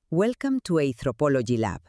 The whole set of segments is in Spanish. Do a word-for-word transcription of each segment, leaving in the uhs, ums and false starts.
Welcome to Anthropology Lab.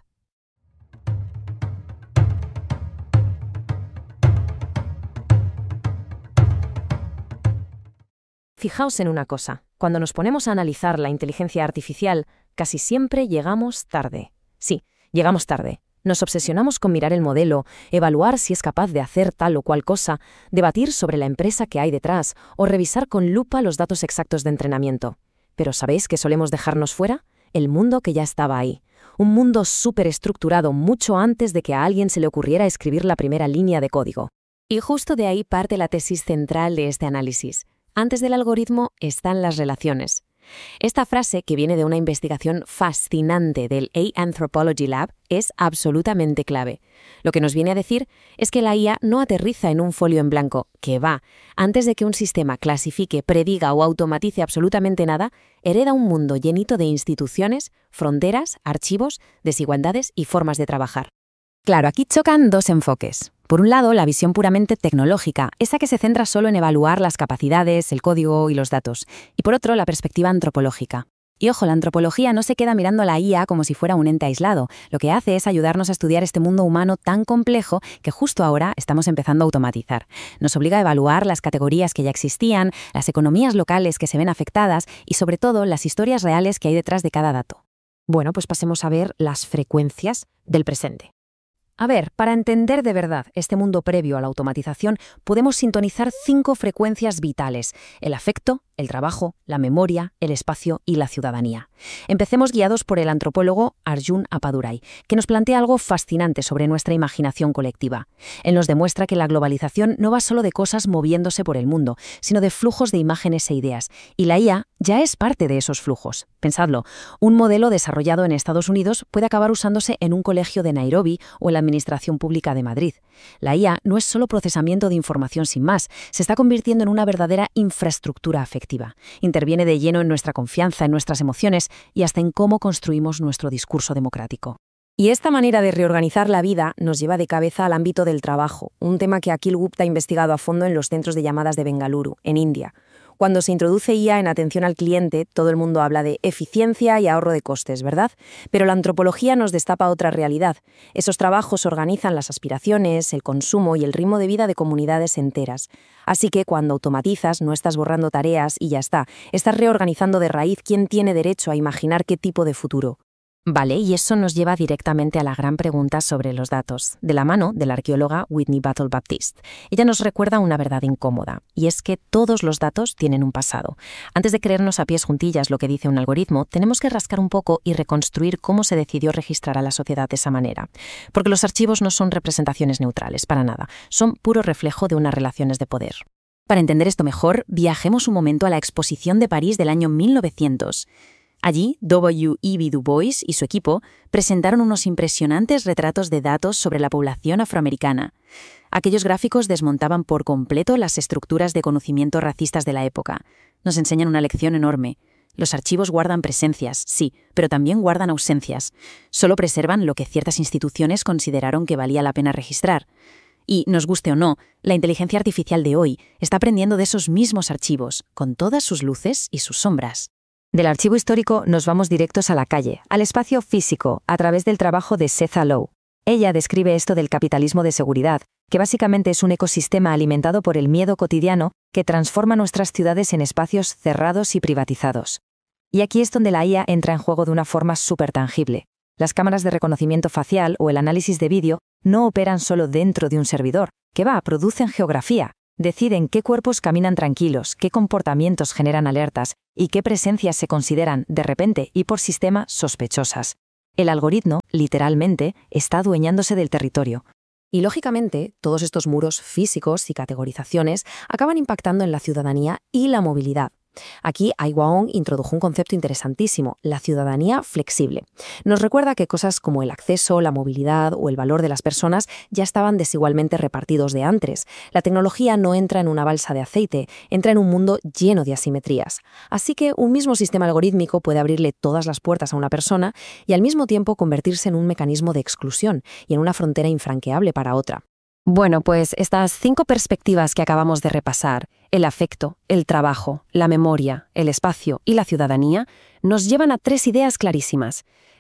Fijaos en una cosa, cuando nos ponemos a analizar la inteligencia artificial, casi siempre llegamos tarde. Sí, llegamos tarde. Nos obsesionamos con mirar el modelo, evaluar si es capaz de hacer tal o cual cosa, debatir sobre la empresa que hay detrás o revisar con lupa los datos exactos de entrenamiento. Pero ¿sabéis qué solemos dejarnos fuera? El mundo que ya estaba ahí. Un mundo súper estructurado mucho antes de que a alguien se le ocurriera escribir la primera línea de código. Y justo de ahí parte la tesis central de este análisis. Antes del algoritmo están las relaciones. Esta frase, que viene de una investigación fascinante del Anthropology Lab, es absolutamente clave. Lo que nos viene a decir es que la I A no aterriza en un folio en blanco, que va, antes de que un sistema clasifique, prediga o automatice absolutamente nada, hereda un mundo llenito de instituciones, fronteras, archivos, desigualdades y formas de trabajar. Claro, aquí chocan dos enfoques. Por un lado, la visión puramente tecnológica, esa que se centra solo en evaluar las capacidades, el código y los datos. Y por otro, la perspectiva antropológica. Y ojo, la antropología no se queda mirando a la I A como si fuera un ente aislado. Lo que hace es ayudarnos a estudiar este mundo humano tan complejo que justo ahora estamos empezando a automatizar. Nos obliga a evaluar las categorías que ya existían, las economías locales que se ven afectadas y sobre todo las historias reales que hay detrás de cada dato. Bueno, pues pasemos a ver las frecuencias del presente. A ver, para entender de verdad este mundo previo a la automatización, podemos sintonizar cinco frecuencias vitales: el afecto, el trabajo, la memoria, el espacio y la ciudadanía. Empecemos guiados por el antropólogo Arjun Appadurai, que nos plantea algo fascinante sobre nuestra imaginación colectiva. Él nos demuestra que la globalización no va solo de cosas moviéndose por el mundo, sino de flujos de imágenes e ideas, y la I A ya es parte de esos flujos. Pensadlo, un modelo desarrollado en Estados Unidos puede acabar usándose en un colegio de Nairobi o en la Administración Pública de Madrid. La I A no es solo procesamiento de información sin más, se está convirtiendo en una verdadera infraestructura afectiva. Interviene de lleno en nuestra confianza, en nuestras emociones y hasta en cómo construimos nuestro discurso democrático. Y esta manera de reorganizar la vida nos lleva de cabeza al ámbito del trabajo, un tema que Akhil Gupta ha investigado a fondo en los centros de llamadas de Bengaluru, en India. Cuando se introduce I A en atención al cliente, todo el mundo habla de eficiencia y ahorro de costes, ¿verdad? Pero la antropología nos destapa otra realidad. Esos trabajos organizan las aspiraciones, el consumo y el ritmo de vida de comunidades enteras. Así que cuando automatizas, no estás borrando tareas y ya está. Estás reorganizando de raíz quién tiene derecho a imaginar qué tipo de futuro. Vale, y eso nos lleva directamente a la gran pregunta sobre los datos, de la mano de la arqueóloga Whitney Battle Baptiste. Ella nos recuerda una verdad incómoda, y es que todos los datos tienen un pasado. Antes de creernos a pies juntillas lo que dice un algoritmo, tenemos que rascar un poco y reconstruir cómo se decidió registrar a la sociedad de esa manera. Porque los archivos no son representaciones neutrales, para nada, son puro reflejo de unas relaciones de poder. Para entender esto mejor, viajemos un momento a la Exposición de París del año mil novecientos. Allí, W E B Du Bois y su equipo presentaron unos impresionantes retratos de datos sobre la población afroamericana. Aquellos gráficos desmontaban por completo las estructuras de conocimiento racistas de la época. Nos enseñan una lección enorme. Los archivos guardan presencias, sí, pero también guardan ausencias. Solo preservan lo que ciertas instituciones consideraron que valía la pena registrar. Y, nos guste o no, la inteligencia artificial de hoy está aprendiendo de esos mismos archivos, con todas sus luces y sus sombras. Del archivo histórico nos vamos directos a la calle, al espacio físico, a través del trabajo de Setha Low. Ella describe esto del capitalismo de seguridad, que básicamente es un ecosistema alimentado por el miedo cotidiano que transforma nuestras ciudades en espacios cerrados y privatizados. Y aquí es donde la I A entra en juego de una forma súper tangible. Las cámaras de reconocimiento facial o el análisis de vídeo no operan solo dentro de un servidor, que va, producen geografía. Deciden qué cuerpos caminan tranquilos, qué comportamientos generan alertas y qué presencias se consideran, de repente y por sistema, sospechosas. El algoritmo, literalmente, está adueñándose del territorio. Y lógicamente, todos estos muros físicos y categorizaciones acaban impactando en la ciudadanía y la movilidad. Aquí Ai Hwang introdujo un concepto interesantísimo, la ciudadanía flexible. Nos recuerda que cosas como el acceso, la movilidad o el valor de las personas ya estaban desigualmente repartidos de antes. La tecnología no entra en una balsa de aceite, entra en un mundo lleno de asimetrías. Así que un mismo sistema algorítmico puede abrirle todas las puertas a una persona y al mismo tiempo convertirse en un mecanismo de exclusión y en una frontera infranqueable para otra. Bueno, pues estas cinco perspectivas que acabamos de repasar, el afecto, el trabajo, la memoria, el espacio y la ciudadanía, nos llevan a tres ideas clarísimas.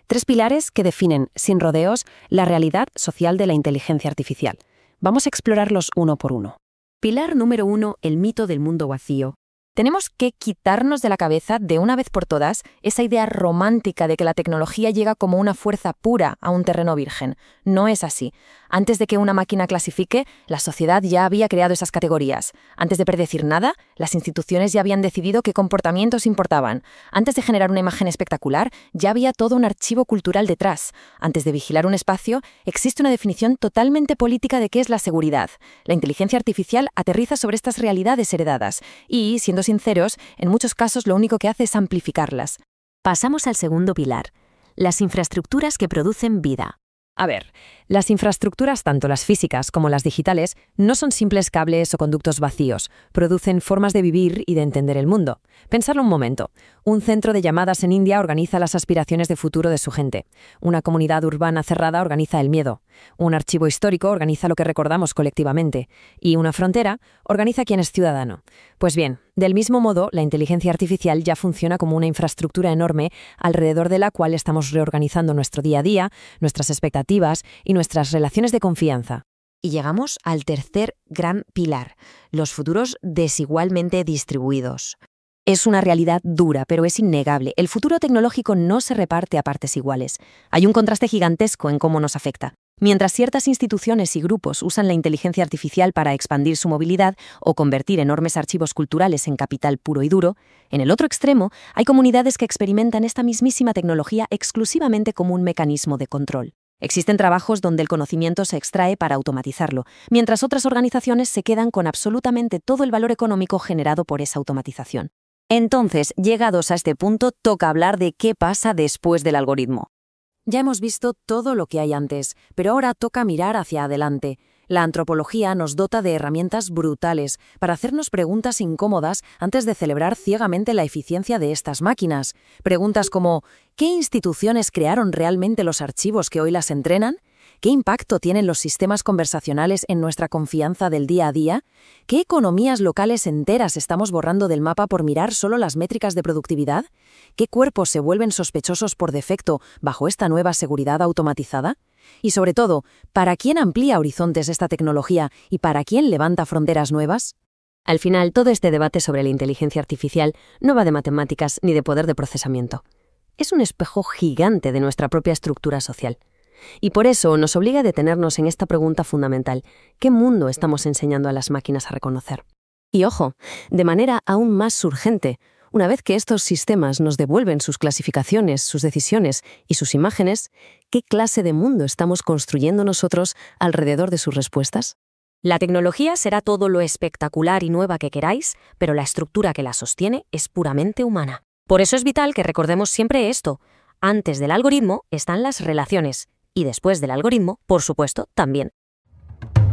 Tres pilares que definen, sin rodeos, la realidad social de la inteligencia artificial. Vamos a explorarlos uno por uno. Pilar número uno, el mito del mundo vacío. Tenemos que quitarnos de la cabeza, de una vez por todas, esa idea romántica de que la tecnología llega como una fuerza pura a un terreno virgen. No es así. Antes de que una máquina clasifique, la sociedad ya había creado esas categorías. Antes de predecir nada, las instituciones ya habían decidido qué comportamientos importaban. Antes de generar una imagen espectacular, ya había todo un archivo cultural detrás. Antes de vigilar un espacio, existe una definición totalmente política de qué es la seguridad. La inteligencia artificial aterriza sobre estas realidades heredadas y, siendo sinceros, en muchos casos lo único que hace es amplificarlas. Pasamos al segundo pilar, las infraestructuras que producen vida. A ver, las infraestructuras, tanto las físicas como las digitales, no son simples cables o conductos vacíos, producen formas de vivir y de entender el mundo. Pensadlo un momento. Un centro de llamadas en India organiza las aspiraciones de futuro de su gente. Una comunidad urbana cerrada organiza el miedo. Un archivo histórico organiza lo que recordamos colectivamente. Y una frontera organiza quién es ciudadano. Pues bien, del mismo modo, la inteligencia artificial ya funciona como una infraestructura enorme alrededor de la cual estamos reorganizando nuestro día a día, nuestras expectativas y nuestras relaciones de confianza. Y llegamos al tercer gran pilar, los futuros desigualmente distribuidos. Es una realidad dura, pero es innegable. El futuro tecnológico no se reparte a partes iguales. Hay un contraste gigantesco en cómo nos afecta. Mientras ciertas instituciones y grupos usan la inteligencia artificial para expandir su movilidad o convertir enormes archivos culturales en capital puro y duro, en el otro extremo hay comunidades que experimentan esta mismísima tecnología exclusivamente como un mecanismo de control. Existen trabajos donde el conocimiento se extrae para automatizarlo, mientras otras organizaciones se quedan con absolutamente todo el valor económico generado por esa automatización. Entonces, llegados a este punto, toca hablar de qué pasa después del algoritmo. Ya hemos visto todo lo que hay antes, pero ahora toca mirar hacia adelante. La antropología nos dota de herramientas brutales para hacernos preguntas incómodas antes de celebrar ciegamente la eficiencia de estas máquinas. Preguntas como, ¿qué instituciones crearon realmente los archivos que hoy las entrenan? ¿Qué impacto tienen los sistemas conversacionales en nuestra confianza del día a día? ¿Qué economías locales enteras estamos borrando del mapa por mirar solo las métricas de productividad? ¿Qué cuerpos se vuelven sospechosos por defecto bajo esta nueva seguridad automatizada? Y sobre todo, ¿para quién amplía horizontes esta tecnología y para quién levanta fronteras nuevas? Al final, todo este debate sobre la inteligencia artificial no va de matemáticas ni de poder de procesamiento. Es un espejo gigante de nuestra propia estructura social. Y por eso nos obliga a detenernos en esta pregunta fundamental: ¿qué mundo estamos enseñando a las máquinas a reconocer? Y ojo, de manera aún más urgente, una vez que estos sistemas nos devuelven sus clasificaciones, sus decisiones y sus imágenes, ¿qué clase de mundo estamos construyendo nosotros alrededor de sus respuestas? La tecnología será todo lo espectacular y nueva que queráis, pero la estructura que la sostiene es puramente humana. Por eso es vital que recordemos siempre esto: antes del algoritmo están las relaciones, y después del algoritmo, por supuesto, también